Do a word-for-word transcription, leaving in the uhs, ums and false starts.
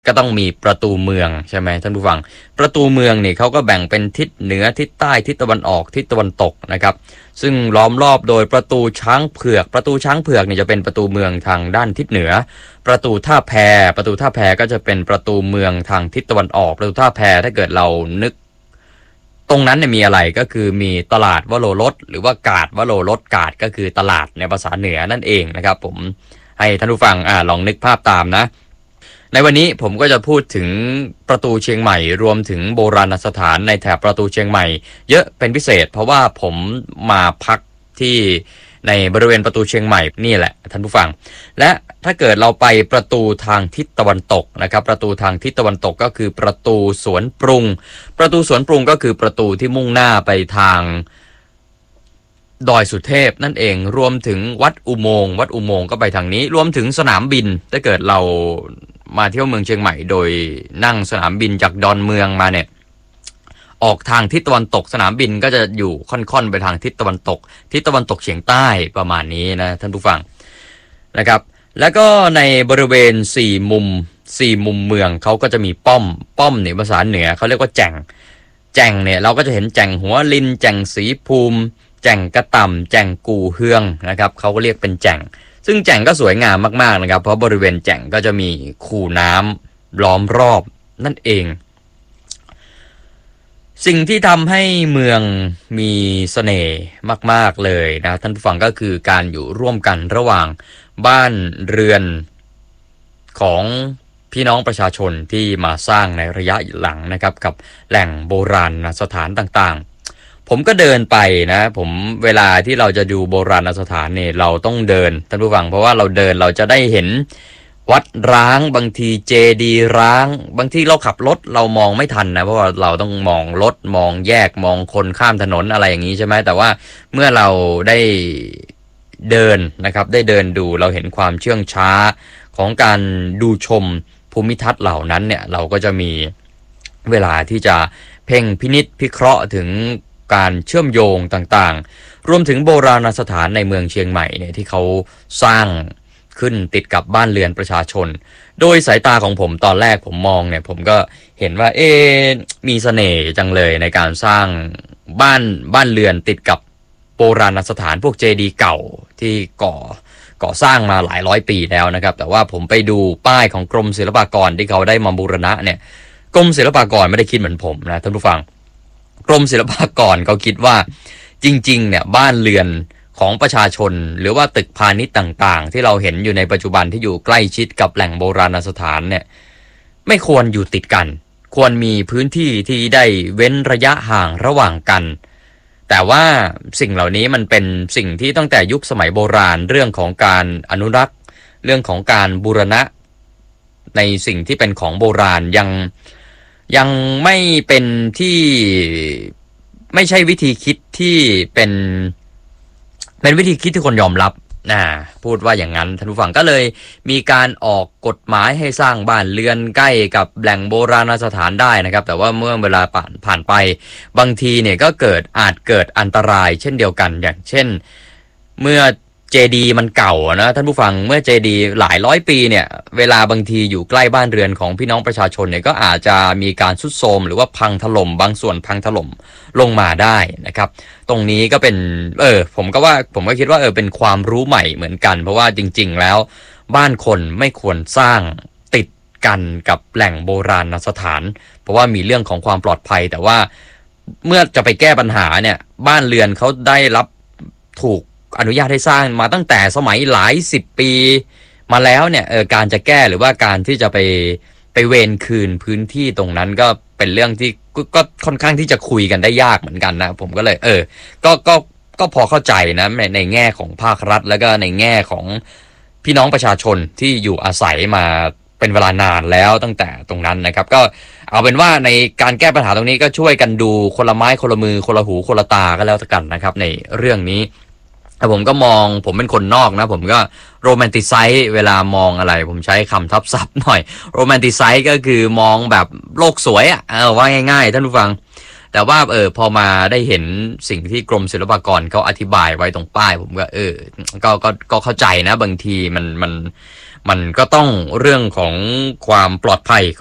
ก็ต้องมีประตูเมืองใช่ไหมท่านผู้ฟังประตูเมืองนี่เขาก็แบ่งเป็นทิศเหนือทิศใต้ทิศตะวันออกทิศตะวันตกนะครับซึ่งล้อมรอบโดยประตูช้างเผือกประตูช้างเผือกนี่จะเป็นประตูเมืองทางด้านทิศเหนือประตูท่าแพประตูท่าแพก็จะเป็นประตูเมืองทางทิศตะวันออกประตูท่าแพถ้าเกิดเรานึกตรงนั้นเนี่ยมีอะไรก็คือมีตลาดวโรรสหรือว่ากาดวโรรสกาดก็คือตลาดในภาษาเหนือนั่นเองนะครับผมให้ท่านผู้ฟังอ่าลองนึกภาพตามนะในวันนี้ผมก็จะพูดถึงประตูเชียงใหม่รวมถึงโบราณสถานในแถบประตูเชียงใหม่เยอะเป็นพิเศษเพราะว่าผมมาพักที่ในบริเวณประตูเชียงใหม่นี่แหละท่านผู้ฟังและถ้าเกิดเราไปประตูทางทิศตะวันตกนะครับประตูทางทิศตะวันตกก็คือประตูสวนปรุงประตูสวนปรุงก็คือประตูที่มุ่งหน้าไปทางดอยสุเทพนั่นเองรวมถึงวัดอุโมงค์วัดอุโมงค์ก็ไปทางนี้รวมถึงสนามบินถ้าเกิดเรามาเที่ยวเมืองเชียงใหม่โดยนั่งสนามบินจากดอนเมืองมาเนี่ยออกทางทิศตะวันตกสนามบินก็จะอยู่ค่อนๆไปทางทิศตะวันตกทิศตะวันตกเฉียงใต้ประมาณนี้นะท่านผู้ฟังนะครับแล้วก็ในบริเวณสี่มุมสี่มุมเมืองเขาก็จะมีป้อมป้อมในภาษาเหนือเขาเรียกว่าแจ่งแจ่งเนี่ยเราก็จะเห็นแจ่งหัวลินแจ่งสีภูมิแจ่งกระต่ำแจ่งกู่เฮืองนะครับเขาก็เรียกเป็นแจ่งซึ่งแจ่งก็สวยงามมากๆนะครับเพราะบริเวณแจ่งก็จะมีคูน้ำล้อมรอบนั่นเองสิ่งที่ทำให้เมืองมีเสน่ห์มากๆเลยนะท่านผู้ฟังก็คือการอยู่ร่วมกันระหว่างบ้านเรือนของพี่น้องประชาชนที่มาสร้างในระยะหลังนะครับกับแหล่งโบราณสถานต่างๆผมก็เดินไปนะผมเวลาที่เราจะดูโบราณสถานเนี่ยเราต้องเดินท่านผู้ฟังเพราะว่าเราเดินเราจะได้เห็นวัดร้างบางทีเจดีย์ร้างบางทีเราขับรถเรามองไม่ทันนะเพราะว่าเราต้องมองรถมองแยกมองคนข้ามถนนอะไรอย่างนี้ใช่ไหมแต่ว่าเมื่อเราได้เดินนะครับได้เดินดูเราเห็นความเชื่องช้าของการดูชมภูมิทัศน์เหล่านั้นเนี่ยเราก็จะมีเวลาที่จะเพ่งพินิจพิเคราะห์ถึงการเชื่อมโยงต่างๆรวมถึงโบราณสถานในเมืองเชียงใหม่เนี่ยที่เขาสร้างขึ้นติดกับบ้านเรือนประชาชนโดยสายตาของผมตอนแรกผมมองเนี่ยผมก็เห็นว่าเอ๊ะมีเสน่ห์จังเลยในการสร้างบ้านบ้านเรือนติดกับโบราณสถานพวกเจดีย์เก่าที่ก่อก่อสร้างมาหลายร้อยปีแล้วนะครับแต่ว่าผมไปดูป้ายของกรมศิลปากรที่เขาได้มาบูรณะเนี่ยกรมศิลปากรไม่ได้คิดเหมือนผมนะท่านผู้ฟังกรมศิลปากรเขาคิดว่าจริงๆเนี่ยบ้านเรือนของประชาชนหรือว่าตึกพาณิชย์ต่างๆที่เราเห็นอยู่ในปัจจุบันที่อยู่ใกล้ชิดกับแหล่งโบราณสถานเนี่ยไม่ควรอยู่ติดกันควรมีพื้นที่ที่ได้เว้นระยะห่างระหว่างกันแต่ว่าสิ่งเหล่านี้มันเป็นสิ่งที่ตั้งแต่ยุคสมัยโบราณเรื่องของการอนุรักษ์เรื่องของการบูรณะในสิ่งที่เป็นของโบราณยังยังไม่เป็นที่ไม่ใช่วิธีคิดที่เป็นเป็นวิธีคิดที่คนยอมรับนะพูดว่าอย่างนั้นท่านผู้ฟังก็เลยมีการออกกฎหมายให้สร้างบ้านเรือนใกล้กับแหล่งโบราณสถานได้นะครับแต่ว่าเมื่อเวลาผ่านผ่านไปบางทีเนี่ยก็เกิดอาจเกิดอันตรายเช่นเดียวกันอย่างเช่นเมื่อเจดีย์มันเก่านะท่านผู้ฟังเมื่อเจดีย์หลายร้อยปีเนี่ยเวลาบางทีอยู่ใกล้บ้านเรือนของพี่น้องประชาชนเนี่ยก็อาจจะมีการทรุดโทรมหรือว่าพังถล่มบางส่วนพังถล่มลงมาได้นะครับตรงนี้ก็เป็นเออผมก็ว่าผมก็คิดว่าเออเป็นความรู้ใหม่เหมือนกันเพราะว่าจริงๆแล้วบ้านคนไม่ควรสร้างติดกันกับแหล่งโบราณสถานเพราะว่ามีเรื่องของความปลอดภัยแต่ว่าเมื่อจะไปแก้ปัญหาเนี่ยบ้านเรือนเขาได้รับถูกอนุญาตให้สร้างมาตั้งแต่สมัยหลายสิบปีมาแล้วเนี่ยเออการจะแก้หรือว่าการที่จะไปไปเวรคืนพื้นที่ตรงนั้นก็เป็นเรื่องที่ก็ค่อนข้างที่จะคุยกันได้ยากเหมือนกันนะผมก็เลยเออก็ก็ก็พอเข้าใจนะในในแง่ของภาครัฐแล้วก็ในแง่ของพี่น้องประชาชนที่อยู่อาศัยมาเป็นเวลานานแล้วตั้งแต่ตรงนั้นนะครับก็เอาเป็นว่าในการแก้ปัญหาตรงนี้ก็ช่วยกันดูคนละไม้คนละมือคนละหูคนละตาก็แล้วกันนะครับในเรื่องนี้ผมก็มองผมเป็นคนนอกนะผมก็โรแมนติไซส์เวลามองอะไรผมใช้คำทับศัพท์หน่อยโรแมนติไซส์ก็คือมองแบบโลกสวยอ่ะเออว่าง่ายๆท่านผู้ฟังแต่ว่าเออพอมาได้เห็นสิ่งที่กรมศิลปากรเขาอธิบายไว้ตรงป้ายผมก็เออก็ก็ก็เข้าใจนะบางทีมันมันมันก็ต้องเรื่องของความปลอดภัย